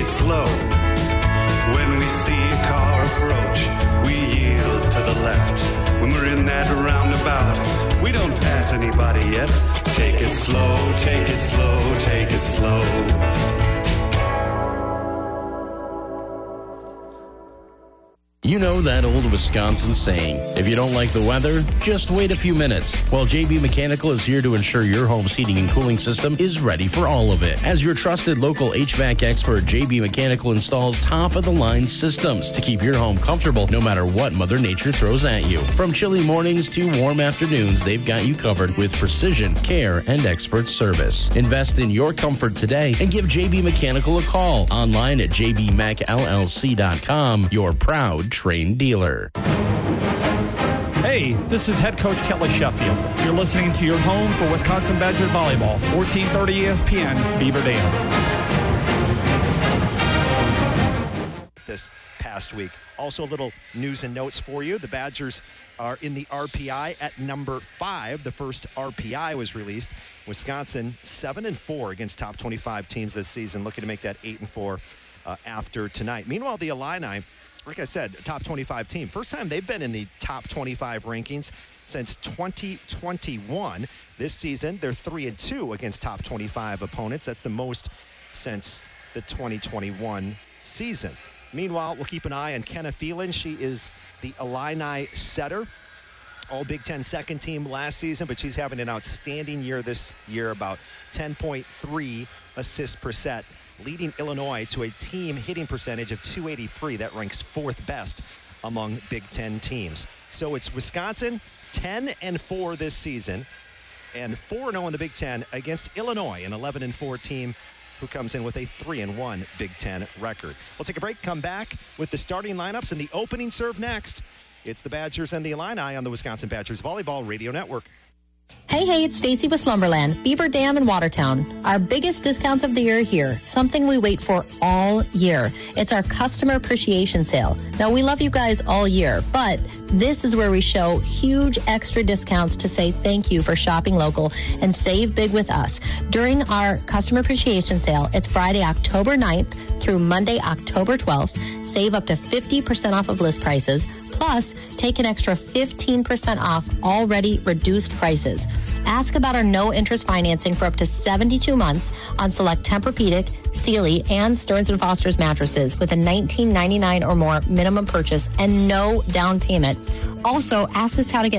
it slow. When we see a car approach, we yield to the left. When we're in that roundabout, we don't pass anybody yet. Take it slow, take it slow, take it slow. You know that old Wisconsin saying, if you don't like the weather, just wait a few minutes. Well, JB Mechanical is here to ensure your home's heating and cooling system is ready for all of it. As your trusted local HVAC expert, JB Mechanical installs top-of-the-line systems to keep your home comfortable no matter what Mother Nature throws at you. From chilly mornings to warm afternoons, they've got you covered with precision, care, and expert service. Invest in your comfort today and give JB Mechanical a call. Online at jbmechllc.com, your proud Train dealer. Hey, this is head coach Kelly Sheffield. You're listening to your home for Wisconsin Badger volleyball, 1430 ESPN, Beaver Dam. This past week. Also, a little news and notes for you. The Badgers are in the RPI at number 5. The first RPI was released. Wisconsin 7-4 against top 25 teams this season, looking to make that 8-4 after tonight. Meanwhile, the Illini, like I said, top 25 team. First time they've been in the top 25 rankings since 2021. This season, they're 3-2 against top 25 opponents. That's the most since the 2021 season. Meanwhile, we'll keep an eye on Kenna Phelan. She is the Illini setter. All Big Ten second team last season, but she's having an outstanding year this year, about 10.3 assists per set, leading Illinois to a team hitting percentage of .283. That ranks 4th best among Big Ten teams. So it's Wisconsin 10-4 this season and 4-0 in the Big Ten against Illinois, an 11-4 team who comes in with a 3-1 Big Ten record. We'll take a break, come back with the starting lineups and the opening serve next. It's the Badgers and the Illini on the Wisconsin Badgers Volleyball Radio Network. Hey, it's Stacy with Slumberland, Beaver Dam in Watertown. Our biggest discounts of the year are here, something we wait for all year. It's our customer appreciation sale. Now, we love you guys all year, but this is where we show huge extra discounts to say thank you for shopping local and save big with us. During our customer appreciation sale, it's Friday, October 9th through Monday, October 12th. Save up to 50% off of list prices. Plus, take an extra 15% off already reduced prices. Ask about our no-interest financing for up to 72 months on select Tempur-Pedic, Sealy, and Stearns & Foster's mattresses with a $19.99 or more minimum purchase and no down payment. Also, ask us how to get